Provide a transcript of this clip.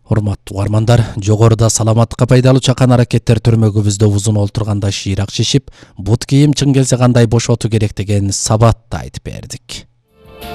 Урматтуу угармандар, жогоруда саламаттыкка пайдалуу чакан аракеттер түрмөгүбүздө узун олтурганда шыйрак шишип, бут кийим чың келсе кандай бошотуу керек деген сабатты айтып бердик.